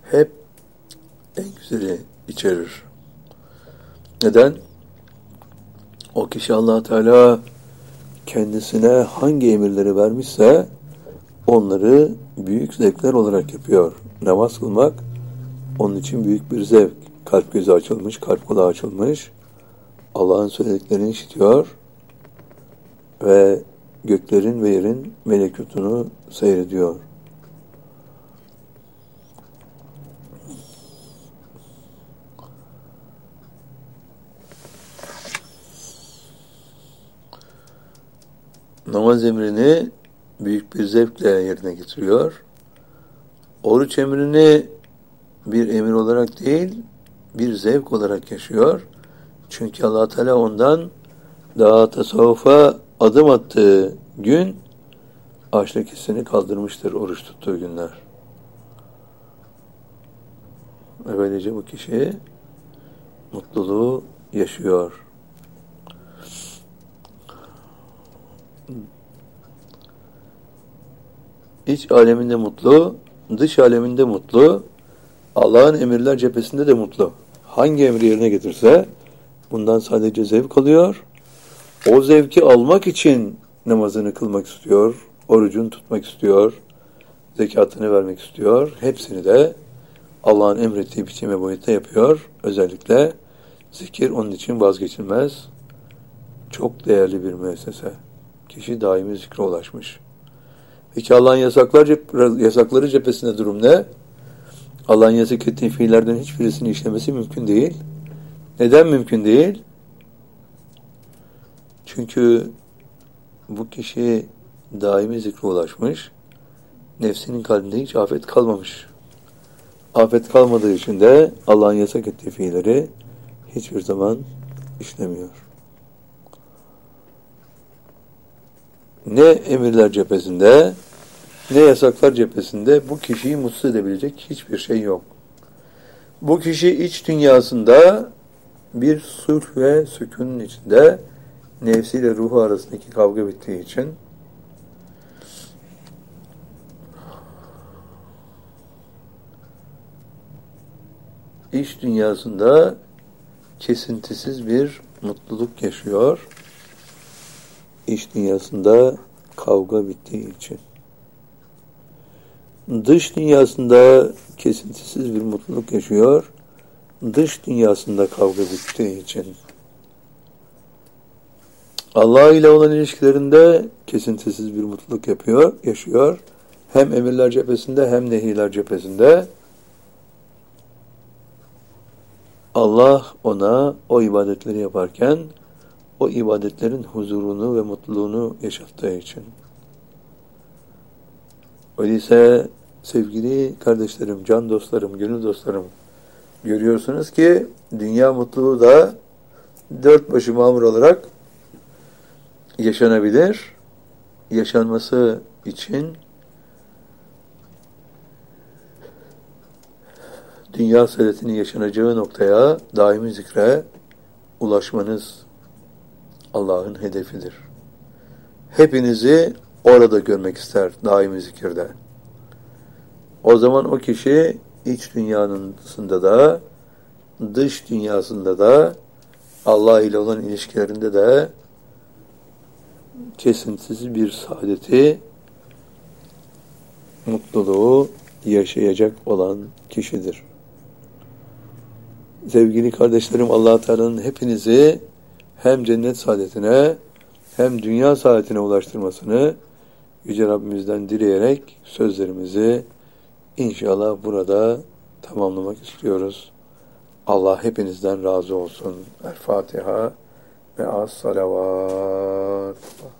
hep en güzeli içerir. Neden? O kişi Allah Teala kendisine hangi emirleri vermişse onları büyük zevkler olarak yapıyor. Namaz kılmak onun için büyük bir zevk. Kalp gözü açılmış, kalp kulağı açılmış. Allah'ın söylediklerini işitiyor ve göklerin ve yerin melekutunu seyrediyor. Namaz emrini büyük bir zevkle yerine getiriyor. Oruç emrini bir emir olarak değil, bir zevk olarak yaşıyor. Çünkü Allah Teala ondan daha tasavvufa adım attığı gün açlık hissini kaldırmıştır oruç tuttuğu günler. Böylece bu kişi mutluluğu yaşıyor. İç aleminde mutlu, dış aleminde mutlu, Allah'ın emirler cephesinde de mutlu. Hangi emri yerine getirse bundan sadece zevk alıyor. O zevki almak için namazını kılmak istiyor, orucunu tutmak istiyor, zekatını vermek istiyor. Hepsini de Allah'ın emrettiği biçim ve boyutta yapıyor. Özellikle zikir onun için vazgeçilmez. Çok değerli bir müessese. Kişi daimi zikre ulaşmış. Peki Allah'ın yasakları cephesinde durum ne? Allah'ın yasak ettiği fiillerden hiçbirisini işlemesi mümkün değil. Neden mümkün değil? Çünkü bu kişi daimi zikre ulaşmış, nefsinin kalbinde hiç afet kalmamış. Afet kalmadığı için de Allah'ın yasak ettiği fiilleri hiçbir zaman işlemiyor. Ne emirler cephesinde, ne yasaklar cephesinde bu kişiyi mutsuz edebilecek hiçbir şey yok. Bu kişi iç dünyasında bir sulh ve sükûnun içinde nefsiyle ruhu arasındaki kavga bittiği için iç dünyasında kesintisiz bir mutluluk yaşıyor. İç dünyasında kavga bittiği için. Dış dünyasında kesintisiz bir mutluluk yaşıyor. Dış dünyasında kavga bittiği için. Allah ile olan ilişkilerinde kesintisiz bir mutluluk yaşıyor. Hem emirler cephesinde hem nehiler cephesinde. Allah ona o ibadetleri yaparken o ibadetlerin huzurunu ve mutluluğunu yaşattığı için. Öyleyse sevgili kardeşlerim, can dostlarım, gönül dostlarım, görüyorsunuz ki dünya mutluluğu da dört başı mamur olarak yaşanabilir. Yaşanması için dünya saadetinin yaşanacağı noktaya daimi zikre ulaşmanız Allah'ın hedefidir. Hepinizi orada görmek ister daimi zikirde. O zaman o kişi iç dünyasında da dış dünyasında da Allah ile olan ilişkilerinde de kesintisiz bir saadeti, mutluluğu yaşayacak olan kişidir. Sevgili kardeşlerim, Allah Teala'nın hepinizi hem cennet saadetine hem dünya saadetine ulaştırmasını Yüce Rabbimizden dileyerek sözlerimizi inşallah burada tamamlamak istiyoruz. Allah hepinizden razı olsun. El Fatiha ve as-salavat.